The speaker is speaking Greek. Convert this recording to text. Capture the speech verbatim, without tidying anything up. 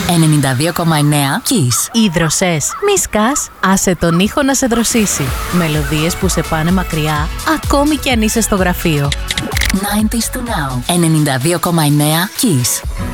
ενενήντα δύο κόμμα εννέα Kiss. Οι δροσές. Μη σκάς, άσε τον ήχο να σε δροσίσει. Μελωδίες που σε πάνε μακριά, ακόμη κι αν είσαι στο γραφείο. ενενήντα του Now. ενενήντα δύο κόμμα εννέα Kiss.